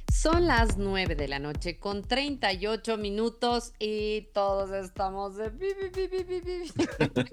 Son las 9 de la noche con 38 minutos y todos estamos de pi, pi, pi, pi, pi, pi.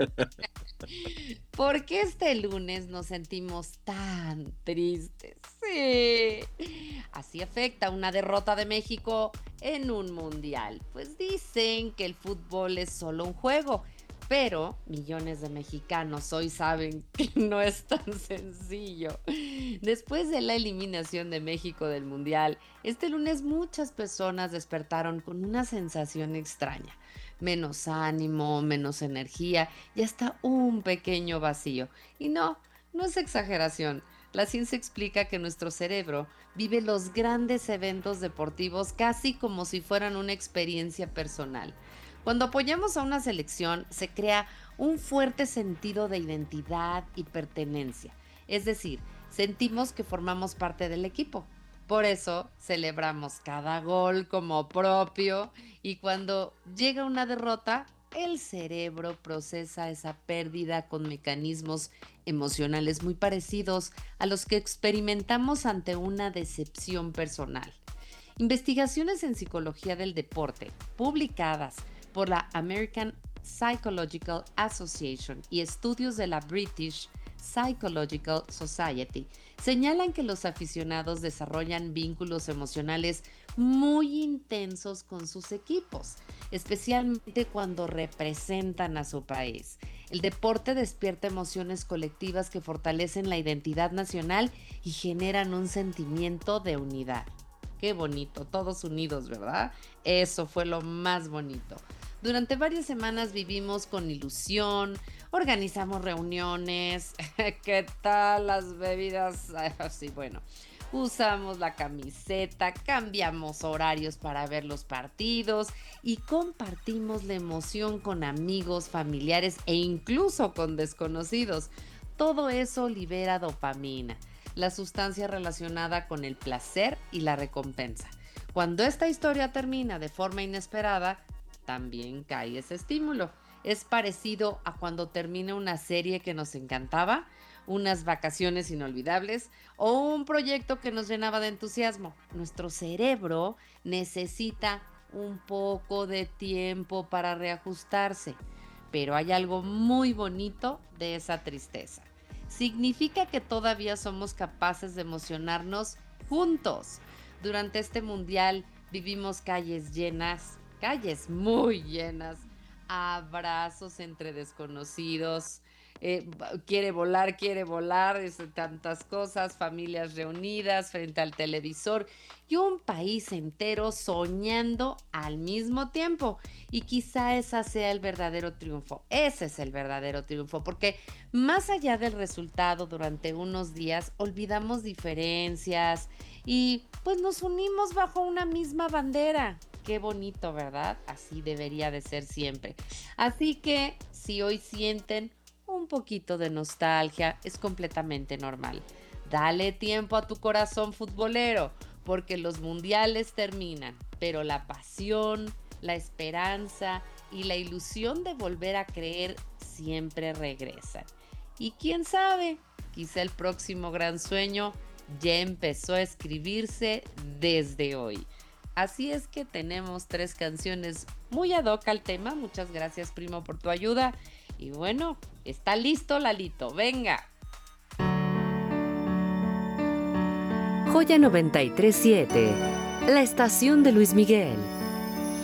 ¿Por qué este lunes nos sentimos tan tristes? Sí. Así afecta una derrota de México en un mundial. Pues dicen que el fútbol es solo un juego, pero millones de mexicanos hoy saben que no es tan sencillo. Después de la eliminación de México del mundial, este lunes muchas personas despertaron con una sensación extraña. Menos ánimo, menos energía y hasta un pequeño vacío. Y no, no es exageración. La ciencia explica que nuestro cerebro vive los grandes eventos deportivos casi como si fueran una experiencia personal. Cuando apoyamos a una selección, se crea un fuerte sentido de identidad y pertenencia. Es decir, sentimos que formamos parte del equipo. Por eso celebramos cada gol como propio y cuando llega una derrota, el cerebro procesa esa pérdida con mecanismos emocionales muy parecidos a los que experimentamos ante una decepción personal. Investigaciones en psicología del deporte, publicadas por la American Psychological Association y estudios de la British Psychological Society, señalan que los aficionados desarrollan vínculos emocionales muy intensos con sus equipos, especialmente cuando representan a su país. El deporte despierta emociones colectivas que fortalecen la identidad nacional y generan un sentimiento de unidad. Qué bonito, todos unidos, ¿verdad? Eso fue lo más bonito. Durante varias semanas vivimos con ilusión, organizamos reuniones, ¿qué tal las bebidas? Así, bueno, usamos la camiseta, cambiamos horarios para ver los partidos y compartimos la emoción con amigos, familiares e incluso con desconocidos. Todo eso libera dopamina, la sustancia relacionada con el placer y la recompensa. Cuando esta historia termina de forma inesperada, también cae ese estímulo. Es parecido a cuando termina una serie que nos encantaba, unas vacaciones inolvidables o un proyecto que nos llenaba de entusiasmo. Nuestro cerebro necesita un poco de tiempo para reajustarse, pero hay algo muy bonito de esa tristeza. Significa que todavía somos capaces de emocionarnos juntos. Durante este mundial vivimos calles muy llenas, abrazos entre desconocidos, quiere volar, tantas cosas, familias reunidas frente al televisor y un país entero soñando al mismo tiempo. Y quizá ese sea el verdadero triunfo. Ese es el verdadero triunfo, porque más allá del resultado durante unos días, olvidamos diferencias y pues nos unimos bajo una misma bandera. Qué bonito, ¿verdad? Así debería de ser siempre. Así que si hoy sienten un poquito de nostalgia, es completamente normal. Dale tiempo a tu corazón futbolero, porque los mundiales terminan, pero la pasión, la esperanza y la ilusión de volver a creer siempre regresan. Y quién sabe, quizá el próximo gran sueño ya empezó a escribirse desde hoy. Así es que tenemos 3 canciones muy ad hoc al tema. Muchas gracias, primo, por tu ayuda. Y bueno, está listo, Lalito. Venga. Joya 937, la estación de Luis Miguel.